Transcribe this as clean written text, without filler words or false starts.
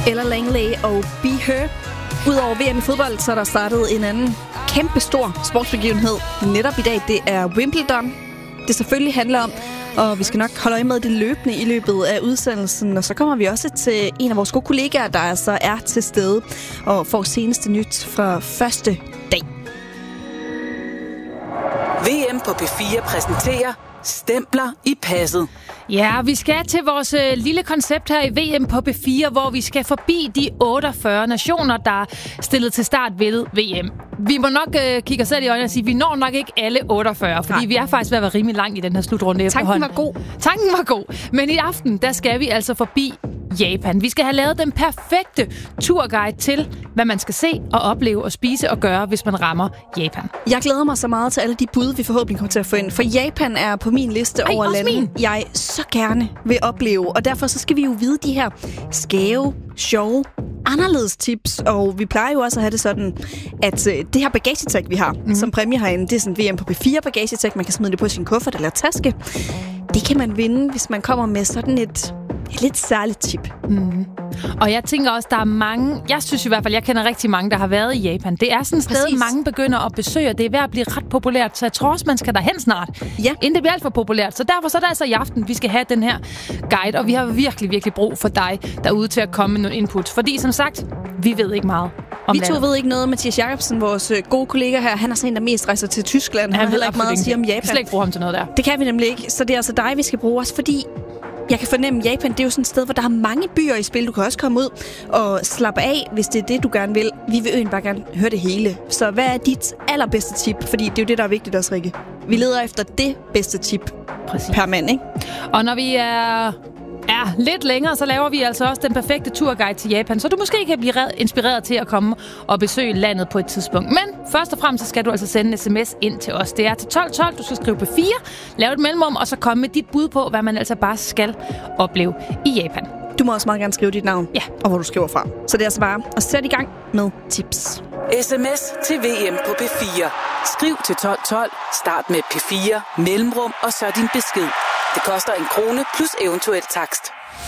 Ella Langley og Be Her. Udover VM i fodbold, så er der startet en anden kæmpestor sportsbegivenhed netop i dag. Det er Wimbledon. Det selvfølgelig handler om, og vi skal nok holde øje med det løbende i løbet af udsendelsen. Og så kommer vi også til en af vores gode kollegaer, der altså er til stede og får seneste nyt fra første dag. VM på P4 præsenterer Stempler i passet. Ja, vi skal til vores lille koncept her i VM på P4, hvor vi skal forbi de 48 nationer, der er stillet til start ved VM. Vi må nok kigge os selv i øjnene og sige, at vi når nok ikke alle 48, fordi vi er faktisk ved at være rimelig langt i den her slutrunde efterhånden. Tanken var god. Men i aften, der skal vi altså forbi Japan. Vi skal have lavet den perfekte turguide til, hvad man skal se og opleve og spise og gøre, hvis man rammer Japan. Jeg glæder mig så meget til alle de bud, vi forhåbentlig kommer til at få ind. For Japan er på min liste over lande, jeg så gerne vil opleve. Og derfor så skal vi jo vide de her skæve, sjove, anderledes tips. Og vi plejer jo også at have det sådan, at det her bagagetag, vi har som præmie herinde, det er sådan VM på P4 bagagetag. Man kan smide det på sin kuffert eller taske. Det kan man vinde, hvis man kommer med sådan et lidt særligt tip. Og jeg tænker også, der er mange, jeg synes i hvert fald, jeg kender rigtig mange, der har været i Japan. Det er sådan et sted, mange begynder at besøge, og det er ved at blive ret populært, så jeg tror også, man skal derhen snart, inden det bliver alt for populært. Så derfor så er det altså i aften, vi skal have den her guide, og vi har virkelig, virkelig brug for dig derude til at komme med nogle input. Fordi som sagt, vi ved ikke meget om vi to ved ikke noget. Mathias Jacobsen, vores gode kollega her, han er sådan en, der mest rejser til Tyskland. Han har heller ikke meget at sige om Japan. Vi slet ikke bruge ham til noget der. Det kan vi nemlig ikke, så det er altså dig, vi skal bruge os, fordi jeg kan fornemme, at Japan, det er jo sådan et sted, hvor der er mange byer i spil. Du kan også komme ud og slappe af, hvis det er det, du gerne vil. Vi vil jo bare gerne høre det hele. Så hvad er dit allerbedste tip? Fordi det er jo det, der er vigtigt også, Rikke. Vi leder efter det bedste tip per mand, ikke? Og når vi er lidt længere, så laver vi altså også den perfekte turguide til Japan, så du måske kan blive inspireret til at komme og besøge landet på et tidspunkt. Men først og fremmest så skal du altså sende en sms ind til os. Det er til 1212, du skal skrive på 4, lave et mellemrum, og så komme med dit bud på, hvad man altså bare skal opleve i Japan. Du må også meget gerne skrive dit navn, og hvor du skriver fra. Så det er altså bare at sætte i gang med tips. SMS til VM på P4. Skriv til 1212, start med P4, mellemrum og så din besked. Det koster 1 krone plus eventuel takst.